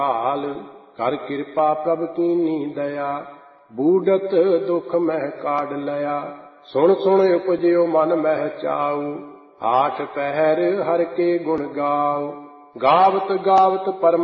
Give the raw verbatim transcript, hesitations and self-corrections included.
ਹਾਲ ਕਰ ਕਿਰਪਾ ਪ੍ਰਭ ਕੀਨੀ ਦਇਆ, ਬੂਢਤ ਦੁਖ ਮਹਿ ਕਾਢ ਲਿਆ। ਸੁਣ ਸੁਣ ਉਪਜਿਓ ਮਨ ਮਹਿ ਚਾਉ, ਆਠ ਪਹਿਰ ਹਰ ਕੇ ਗੁਣ ਗਾਉ। ਗਾਵਤ ਗਾਵਤ ਪਰਮ